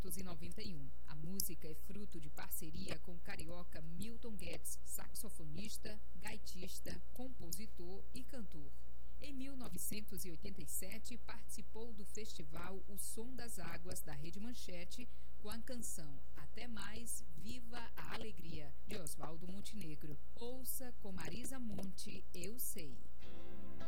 1991. A música é fruto de parceria com o carioca Milton Guedes, saxofonista, gaitista, compositor e cantor. Em 1987, participou do festival O Som das Águas da Rede Manchete com a canção Até Mais, Viva a Alegria, de Oswaldo Montenegro. Ouça com Marisa Monte, Eu Sei.